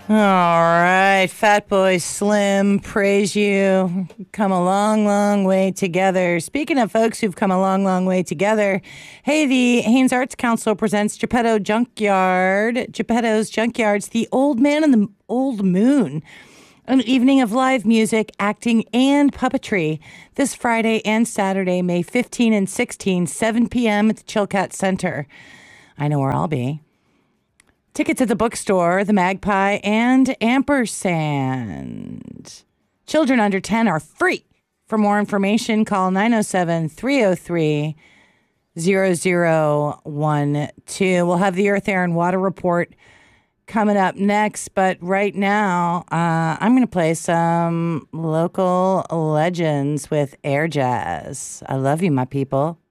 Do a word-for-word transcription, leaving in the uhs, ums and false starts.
All right, Fat Boy Slim, praise you. Come a long, long way together. Speaking of folks who've come a long, long way together, hey, the Haynes Arts Council presents Geppetto Junkyard. Geppetto's Junkyard's The Old Man and the Old Moon. An evening of live music, acting, and puppetry this Friday and Saturday, May fifteenth and sixteenth, seven p.m. at the Chilkat Center. I know where I'll be. Tickets at the bookstore, the Magpie, and Ampersand. Children under ten are free. For more information, call nine oh seven, three oh three, zero zero one two. We'll have the Earth, Air, and Water Report coming up next, but right now, uh, I'm going to play some local legends with air jazz. I love you, my people.